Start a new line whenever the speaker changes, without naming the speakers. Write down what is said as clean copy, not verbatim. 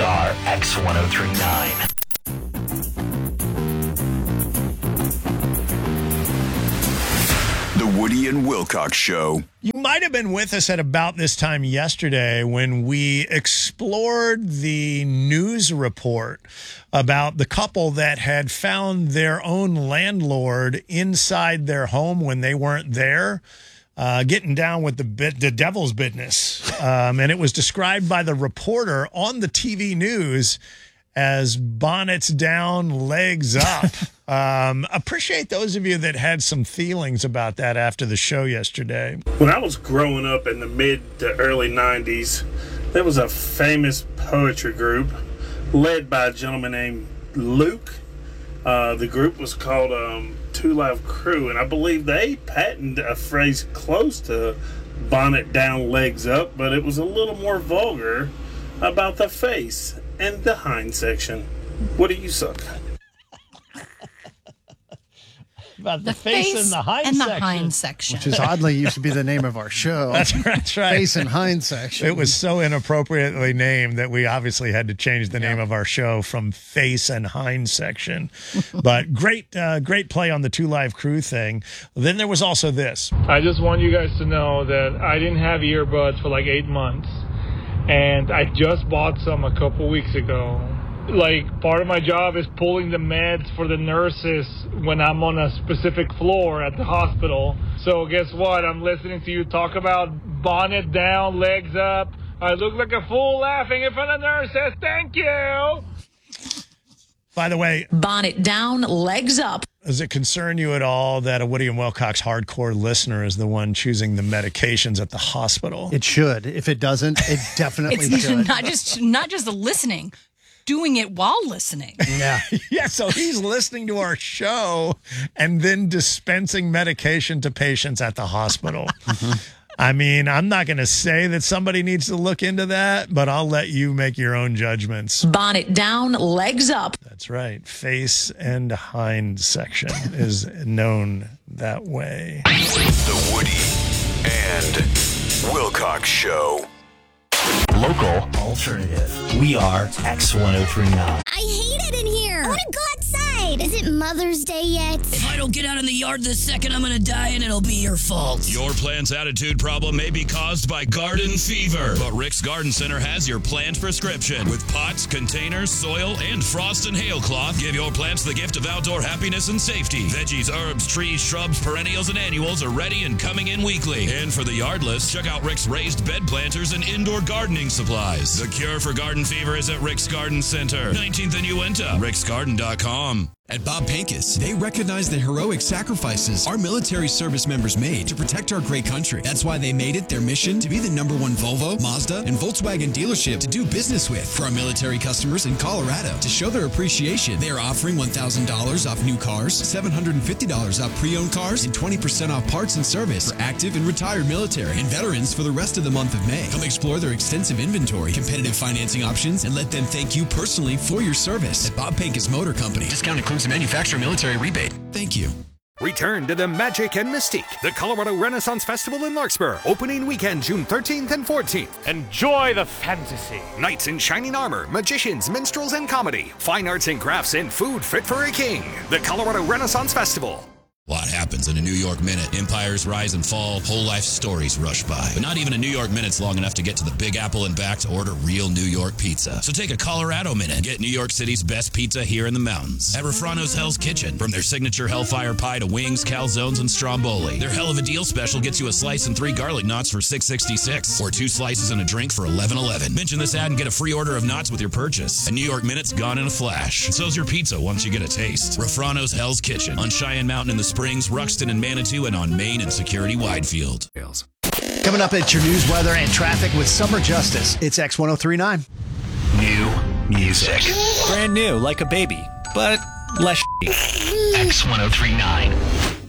We are X1039.
The Woody and Wilcox Show.
You might have been with us at about this time yesterday when we explored the news report about the couple that had found their own landlord inside their home when they weren't there, getting down with the devil's business. And it was described by the reporter on the TV news as bonnets down, legs up. Appreciate those of you that had some feelings about that after the show yesterday.
When I was growing up in the mid to early 90s, there was a famous poetry group led by a gentleman named Luke. The group was called Two Live Crew, and I believe they patented a phrase close to bonnet down, legs up, but it was a little more vulgar about the face and the hind section. What do you suck?
About the face and the hind section.
Which is oddly used to be the name of our show.
That's right.
Face and hind section.
It was so inappropriately named that we obviously had to change the name of our show from Face and Hind section. But great play on the Two Live Crew thing. Then there was also this.
I just want you guys to know that I didn't have earbuds for like 8 months. And I just bought some a couple weeks ago. Like, part of my job is pulling the meds for the nurses when I'm on a specific floor at the hospital. So guess what? I'm listening to you talk about bonnet down, legs up. I look like a fool laughing in front of nurses. Thank you.
By the way,
bonnet down, legs up.
Does it concern you at all that a Woody and Wilcox hardcore listener is the one choosing the medications at the hospital?
It should. If it doesn't, it definitely should.
Not just the listening, doing it while listening.
Yeah.
Yeah, so he's listening to our show and then dispensing medication to patients at the hospital. I mean, I'm not going to say that somebody needs to look into that, but I'll let you make your own judgments.
Bonnet down, legs up.
That's right. Face and hind section is known that way.
The Woody and Wilcox Show.
Local alternative. We are X1039.
I hate it in here. I want to go outside. Is it Mother's Day yet?
If I don't get out in the yard this second, I'm going to die and it'll be your fault.
Your plant's attitude problem may be caused by garden fever, but Rick's Garden Center has your plant prescription. With pots, containers, soil, and frost and hail cloth, give your plants the gift of outdoor happiness and safety. Veggies, herbs, trees, shrubs, perennials, and annuals are ready and coming in weekly. And for the yardless, check out Rick's raised bed planters and indoor gardening supplies. The cure for garden fever is at Rick's Garden Center, 19th and Uinta, ricksgarden.com.
At Bob Pincus, they recognize the heroic sacrifices our military service members made to protect our great country. That's why they made it their mission to be the #1 Volvo, Mazda, and Volkswagen dealership to do business with. For our military customers in Colorado, to show their appreciation, they are offering $1,000 off new cars, $750 off pre-owned cars, and 20% off parts and service for active and retired military and veterans for the rest of the month of May. Come explore their extensive inventory, competitive financing options, and let them thank you personally for your service. At Bob Pincus Motor Company, discount includes a manufacturer military rebate. Thank you.
Return to the magic and mystique. The Colorado Renaissance Festival in Larkspur. Opening weekend, June 13th and 14th.
Enjoy the fantasy.
Knights in shining armor, magicians, minstrels, and comedy. Fine arts and crafts and food fit for a king. The Colorado Renaissance Festival.
A lot happens in a New York minute. Empires rise and fall, whole life stories rush by. But not even a New York minute's long enough to get to the Big Apple and back to order real New York pizza. So take a Colorado minute and get New York City's best pizza here in the mountains. At Refrano's Hell's Kitchen. From their signature Hellfire Pie to wings, calzones, and stromboli. Their Hell of a Deal special gets you a slice and 3 garlic knots for $6.66. Or 2 slices and a drink for $11.11. Mention this ad and get a free order of knots with your purchase. A New York minute's gone in a flash. So's your pizza once you get a taste. Refrano's Hell's Kitchen. On Cheyenne Mountain in the Springs, Ruxton and Manitou, and on Main and Security Widefield.
Coming up at your news, weather, and traffic with Summer Justice. It's X1039.
New music.
Brand new, like a baby, but less
X1039.